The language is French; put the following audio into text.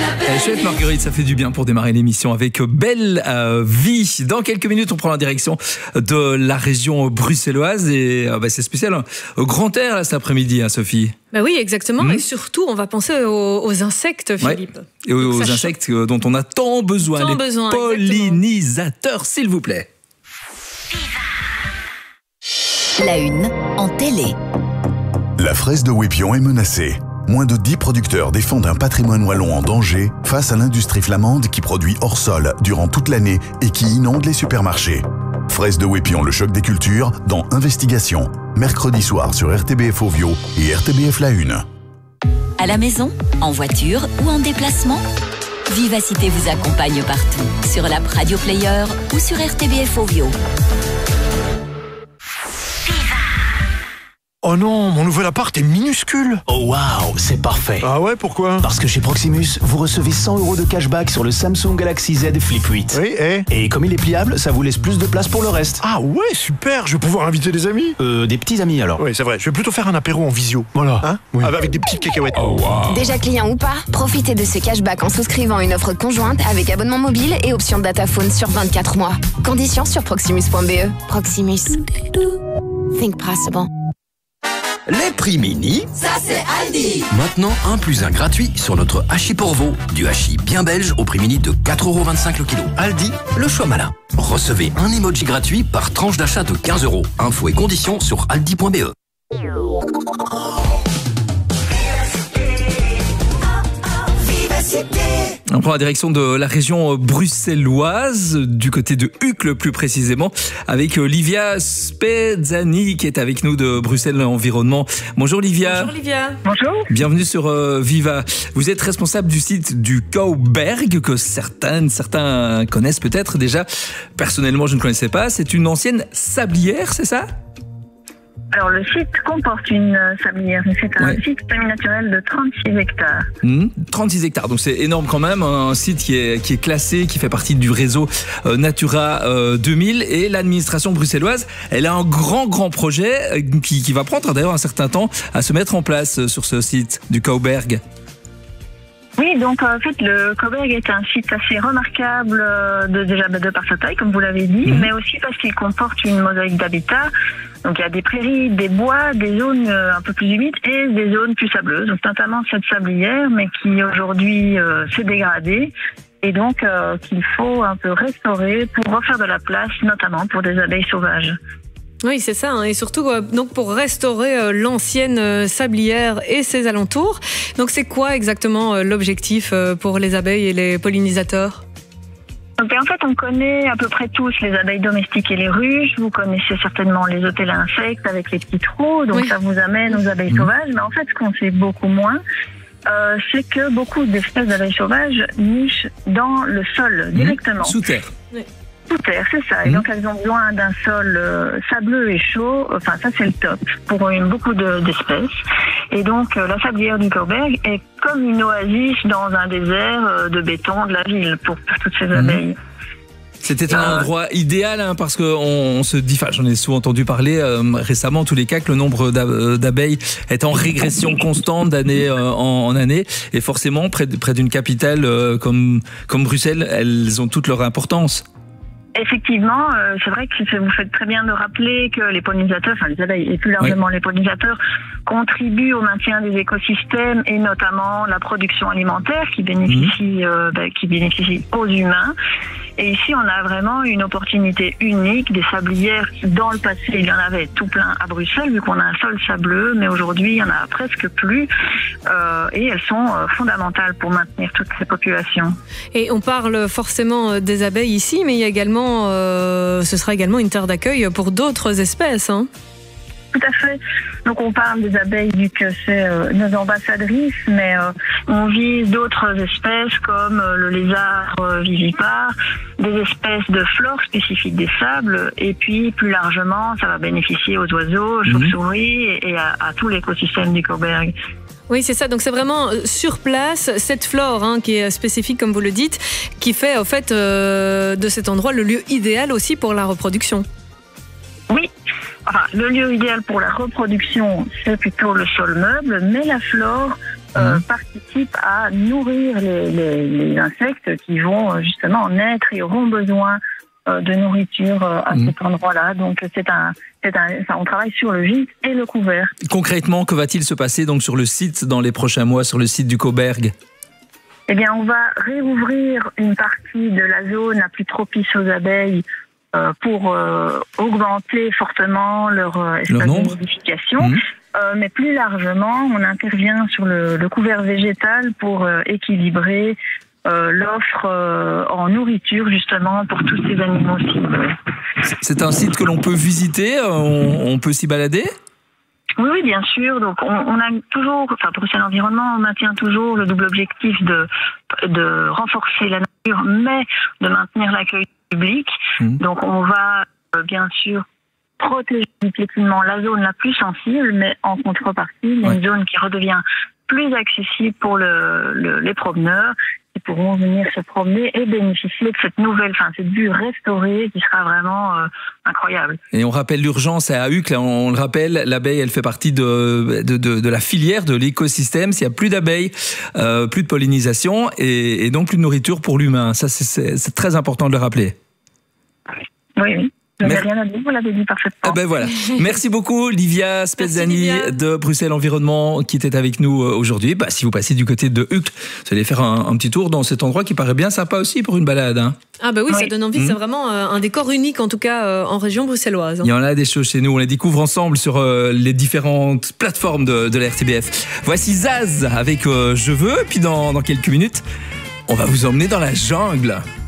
Chouette Marguerite, ça fait du bien pour démarrer l'émission avec Belle Vie. Dans quelques minutes, on prend la direction de la région bruxelloise et c'est spécial. Grand air là, cet après-midi, hein, Sophie. Bah oui, exactement. Et surtout, on va penser aux insectes, Philippe. Ouais. Et aux insectes dont on a tant besoin. Pollinisateurs, s'il vous plaît. La une en télé. La fraise de Wépion est menacée. Moins de 10 producteurs défendent un patrimoine wallon en danger face à l'industrie flamande qui produit hors sol durant toute l'année et qui inonde les supermarchés. Fraise de Wépion, le choc des cultures, dans Investigation. Mercredi soir sur RTBF Ovio et RTBF La Une. À la maison, en voiture ou en déplacement, Vivacité vous accompagne partout. Sur l'app Radio Player ou sur RTBF Ovio. Oh non, mon nouvel appart est minuscule. Oh waouh, c'est parfait. Ah ouais, pourquoi? Parce que chez Proximus, vous recevez 100 € de cashback sur le Samsung Galaxy Z Flip 8. Oui, et comme il est pliable, ça vous laisse plus de place pour le reste. Ah ouais, super, je vais pouvoir inviter des amis. Des petits amis alors. Oui, c'est vrai, je vais plutôt faire un apéro en visio. Voilà. Hein? Oui. Avec des petites cacahuètes. Oh wow. Déjà client ou pas, profitez de ce cashback en souscrivant une offre conjointe avec abonnement mobile et option dataphone sur 24 mois. Conditions sur proximus.be. Proximus. Think possible. Les prix mini, ça c'est Aldi. Maintenant 1+1 gratuit sur notre hachis Porvoo. Du hachis bien belge au prix mini de 4,25 € le kilo. Aldi, le choix malin. Recevez un emoji gratuit par tranche d'achat de 15 €. Infos et conditions sur aldi.be. On prend la direction de la région bruxelloise, du côté de Uccle plus précisément, avec Livia Spezzani qui est avec nous de Bruxelles Environnement. Bonjour Livia. Bonjour Livia. Bonjour. Bienvenue sur Viva. Vous êtes responsable du site du Kouberg que certains connaissent peut-être déjà. Personnellement, je ne connaissais pas. C'est une ancienne sablière, c'est ça ? Alors, le site comporte une sablière. C'est un site semi-naturel de 36 hectares. 36 hectares, donc c'est énorme quand même. Un site qui est classé, qui fait partie du réseau Natura 2000. Et l'administration bruxelloise, elle a un grand projet qui va prendre d'ailleurs un certain temps à se mettre en place sur ce site du Kouberg. Oui, donc en fait, le Kouberg est un site assez remarquable de par sa taille, comme vous l'avez dit, mais aussi parce qu'il comporte une mosaïque d'habitat. Donc il y a des prairies, des bois, des zones un peu plus humides et des zones plus sableuses. Donc notamment cette sablière, mais qui aujourd'hui s'est dégradée et donc qu'il faut un peu restaurer pour refaire de la place, notamment pour des abeilles sauvages. Oui, c'est ça, hein. Et surtout donc pour restaurer l'ancienne sablière et ses alentours. Donc c'est quoi exactement l'objectif pour les abeilles et les pollinisateurs ? Donc, en fait, on connaît à peu près tous les abeilles domestiques et les ruches. Vous connaissez certainement les hôtels à insectes avec les petits trous. Donc ça vous amène aux abeilles sauvages. Mais en fait, ce qu'on sait beaucoup moins, c'est que beaucoup d'espèces d'abeilles sauvages nichent dans le sol directement. Sous terre. Oui. Sous terre, c'est ça. Et donc, elles ont besoin d'un sol sableux et chaud. Enfin, ça, c'est le top pour beaucoup d'espèces. Et donc, la sablière du Kouberg est comme une oasis dans un désert de béton de la ville pour toutes ces abeilles. C'était un endroit idéal parce qu'on se dit, enfin j'en ai souvent entendu parler récemment en tous les cas que le nombre d'abeilles est en régression constante d'année en année et forcément près d'une capitale comme Bruxelles, elles ont toute leur importance. Effectivement, c'est vrai que vous faites très bien de rappeler que les pollinisateurs, enfin les abeilles et plus largement les pollinisateurs, contribuent au maintien des écosystèmes et notamment la production alimentaire qui bénéficie aux humains. Et ici, on a vraiment une opportunité unique, des sablières. Dans le passé, il y en avait tout plein à Bruxelles, vu qu'on a un sol sableux, mais aujourd'hui, il y en a presque plus. Et elles sont fondamentales pour maintenir toutes ces populations. Et on parle forcément des abeilles ici, mais il y a également, ce sera également une terre d'accueil pour d'autres espèces, hein. Tout à fait. Donc on parle des abeilles vu que c'est nos ambassadrices, mais on vise d'autres espèces comme le lézard vivipare, des espèces de flore spécifiques des sables, et puis plus largement, ça va bénéficier aux oiseaux, aux chauves-souris et à tout l'écosystème du Kouberg. Oui, c'est ça. Donc c'est vraiment sur place cette flore qui est spécifique, comme vous le dites, qui fait en fait de cet endroit le lieu idéal aussi pour la reproduction. Oui. Enfin, le lieu idéal pour la reproduction, c'est plutôt le sol meuble, mais la flore participent à nourrir les insectes qui vont justement naître et auront besoin de nourriture à cet endroit-là. Donc on travaille sur le gîte et le couvert. Concrètement, que va-t-il se passer donc sur le site dans les prochains mois, sur le site du Coberg ? Eh bien, on va réouvrir une partie de la zone la plus propice aux abeilles pour augmenter fortement leur espace de nidification. Mais plus largement, on intervient sur le couvert végétal pour équilibrer l'offre en nourriture justement pour tous ces animaux cibles. C'est un site que l'on peut visiter, on peut s'y balader ? Oui, bien sûr. Donc, on a toujours, Bruxelles Environnement, on maintient toujours le double objectif de renforcer la nature, mais de maintenir l'accueil public. Donc, on va bien sûr protéger du piétinement la zone la plus sensible, mais en contrepartie, une zone qui redevient plus accessible pour les promeneurs qui pourront venir se promener et bénéficier de cette vue restaurée qui sera vraiment incroyable. Et on rappelle l'urgence à Uccle, on le rappelle, l'abeille elle fait partie de la filière, de l'écosystème. S'il n'y a plus d'abeilles, plus de pollinisation et donc plus de nourriture pour l'humain. Ça c'est très important de le rappeler. Oui. Je n'ai rien à dire, vous l'avez dit parfaitement. Voilà. Merci beaucoup, Livia Spezzani de Bruxelles Environnement, qui était avec nous aujourd'hui. Si vous passez du côté de Uccle, vous allez faire un petit tour dans cet endroit qui paraît bien sympa aussi pour une balade. Ah oui, ça donne envie. C'est vraiment un décor unique, en tout cas en région bruxelloise. Il y en a des choses chez nous. On les découvre ensemble sur les différentes plateformes de la RTBF. Voici Zaz avec Je veux. Puis dans quelques minutes, on va vous emmener dans la jungle.